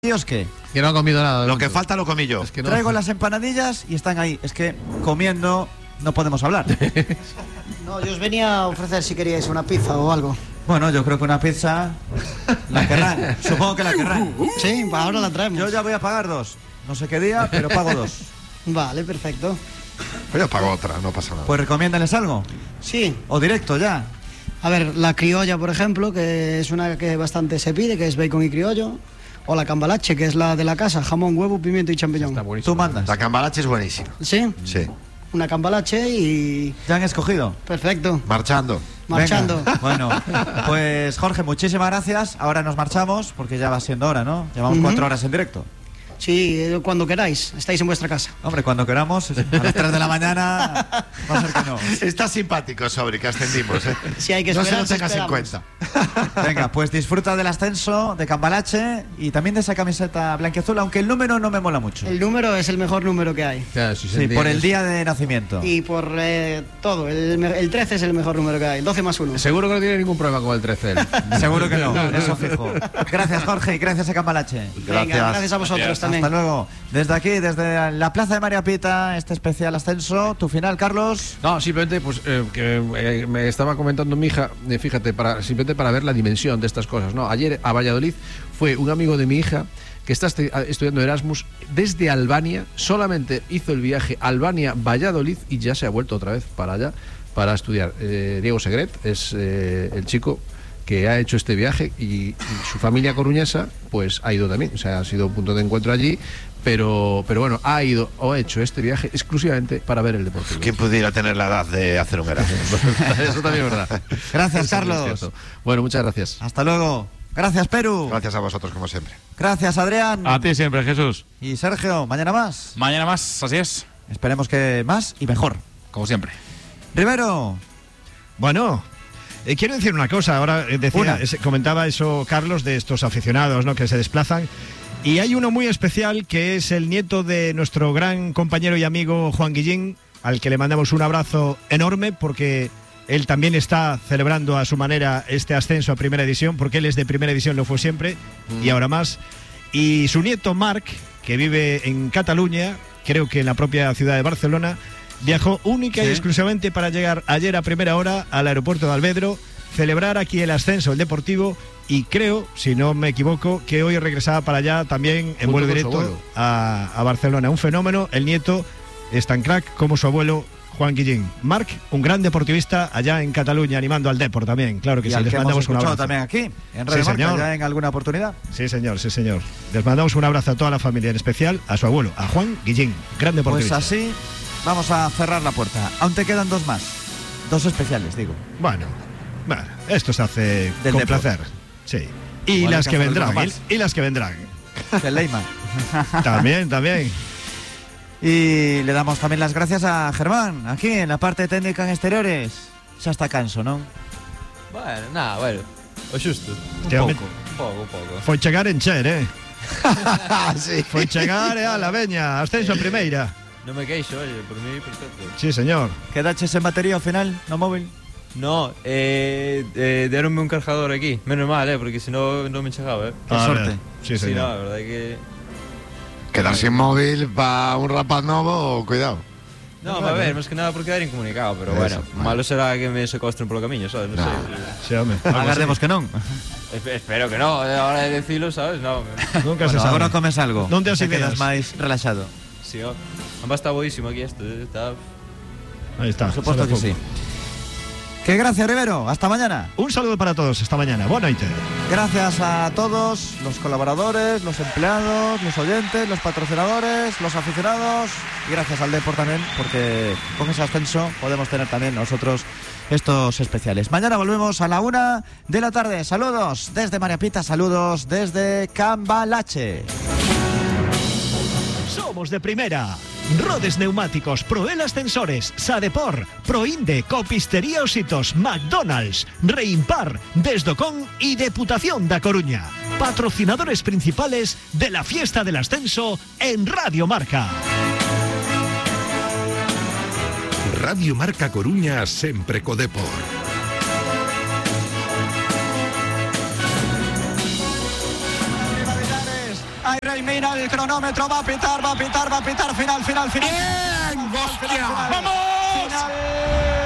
¿Ellos qué? Que no han comido nada. Lo que falta lo comí yo. Es que no. Traigo las empanadillas y están ahí. Es que comiendo no podemos hablar. No, yo os venía a ofrecer si queríais una pizza o algo. Bueno, yo creo que una pizza la querrán. Supongo que la querrán. Sí, ahora la traemos. Yo ya voy a pagar 2. No sé qué día, pero pago 2. Vale, perfecto. Pues yo pago otra, no pasa nada. Pues recomiéndales algo. Sí. O directo ya. A ver, la criolla, por ejemplo, que es una que bastante se pide, que es bacon y criollo. O la cambalache, que es la de la casa, jamón, huevo, pimiento y champiñón. Está buenísimo. Tú mandas. La cambalache es buenísima. ¿Sí? Sí. Una cambalache y... ¿Ya han escogido? Perfecto. Marchando. Marchando. Venga. Bueno, pues Jorge, muchísimas gracias. Ahora nos marchamos porque ya va siendo hora, ¿no? Llevamos 4 horas en directo. Sí, cuando queráis, estáis en vuestra casa. Hombre, cuando queramos, a las 3 de la mañana va a ser que no. Está simpático, Sobri, que ascendimos, ¿eh? Si hay que no se esperar, lo tengas en esperamos. cuenta. Venga, pues disfruta del ascenso, de Cambalache y también de esa camiseta blanquiazul, aunque el número no me mola mucho. El número es el mejor número que hay. Claro, si Sí, por el día de nacimiento. Y por todo. El 13 es el mejor número que hay. 12 más 1. Seguro que no tiene ningún problema con el 13. Seguro que no, eso fijo. Gracias, Jorge, y gracias a Cambalache. Venga, gracias a vosotros también. Hasta luego. Desde aquí, desde la plaza de María Pita, este especial ascenso. Tu final, Carlos. No, simplemente pues que me estaba comentando mi hija, fíjate, simplemente para ver la dimensión de estas cosas, ¿no? Ayer a Valladolid fue un amigo de mi hija que está estudiando Erasmus desde Albania, solamente hizo el viaje Albania-Valladolid y ya se ha vuelto otra vez para allá para estudiar. Diego Segret es el chico que ha hecho este viaje y su familia coruñesa pues ha ido también, o sea, ha sido un punto de encuentro allí, pero bueno, ha ido o ha hecho este viaje exclusivamente para ver el Deportivo. ¿Quién pudiera tener la edad de hacer un Erasmus? Eso también es verdad. Gracias, Eso Carlos. es cierto. Bueno, muchas gracias. Hasta luego. Gracias, Perú. Gracias a vosotros, como siempre. Gracias, Adrián. A ti siempre, Jesús. Y Sergio, mañana más. Mañana más, así es. Esperemos que más y mejor. Como siempre. Rivero. Bueno, quiero decir una cosa. Ahora comentaba eso Carlos de estos aficionados, ¿no?, que se desplazan. Y hay uno muy especial que es el nieto de nuestro gran compañero y amigo Juan Guillín, al que le mandamos un abrazo enorme porque él también está celebrando a su manera este ascenso a Primera División, porque él es de Primera División, lo fue siempre y ahora más. Y su nieto Marc, que vive en Cataluña, creo que en la propia ciudad de Barcelona, viajó única y exclusivamente para llegar ayer a primera hora al aeropuerto de Alvedro, celebrar aquí el ascenso, el Deportivo, y creo, si no me equivoco, que hoy regresaba para allá también en vuelo directo a Barcelona. Un fenómeno, el nieto es tan crack como su abuelo Juan Guillín. Marc, un gran deportivista allá en Cataluña, animando al Depor también, claro que Y sí. al Les que hemos mandamos un escuchado abrazo. también aquí, en Radio Marca, señor. ya en alguna oportunidad. Sí, señor, sí, señor. Les mandamos un abrazo a toda la familia, en especial a su abuelo, a Juan Guillín, gran Pues deportista. así vamos a cerrar la puerta. Aún te quedan 2 más. 2 especiales, digo. Bueno, esto se hace Del con Depor. placer. Sí. Y Igual las hay que que hacer vendrán, alguno más. y las que vendrán. El Leyman. También. Y le damos también las gracias a Germán, aquí en la parte técnica en exteriores. Ya está canso, ¿no? Bueno, o xusto. Un pouco. Foi chegar en Cher, Sí. Foi chegar a la veña, ascenso a primeira. Non me queixo, oye, por mí perfecto. Sí, señor. ¿Quedaches en batería ao final, no móvil? No, deronme un cargador aquí. Menos mal, porque si no me chegaba, Qué suerte. Sí, Sí, no, señor. la verdad é que... Quedar sin móvil para un rapaz novo, cuidado. No, a ver, más que nada por quedar incomunicado, pero bueno, malo será que me secuestren polo camiño, sabes? No sei. Sí, home. Agardemos que non. Espero que no, a hora de decirlo, sabes? No, Nunca se Bueno, sabe. agora comes algo. Non te as Te quedas ideas. máis relaxado. sí, ambas está boísimo aquí esto, está... Ahí está. Por supuesto que sí. Que gracias, Rivero. Hasta mañana. Un saludo para todos esta mañana. Boa noite. Gracias a todos los colaboradores, los empleados, los oyentes, los patrocinadores, los aficionados y gracias al Depor también, porque con ese ascenso podemos tener también nosotros estos especiales. Mañana volvemos a la 1 de la tarde. Saludos desde María Pita, saludos desde Cambalache. Somos de primera. Rodes Neumáticos, Proel Ascensores, Sadepor, Proinde, Copistería Ositos, McDonald's, Reimpar, Desdocón y Deputación da Coruña. Patrocinadores principales de la fiesta del ascenso en Radio Marca. Radio Marca Coruña, sempre co Depor. Rey, mira el cronómetro, va a pitar, final. ¡Bien! ¡Hostia! ¡Vamos! Final.